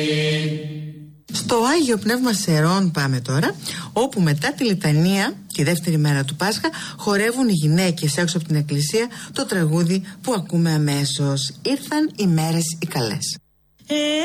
Στο Άγιο Πνεύμα Σερών πάμε τώρα, όπου μετά τη λιτανία, τη δεύτερη μέρα του Πάσχα, χορεύουν οι γυναίκες έξω από την εκκλησία το τραγούδι που ακούμε αμέσως. Ήρθαν οι μέρες οι καλές.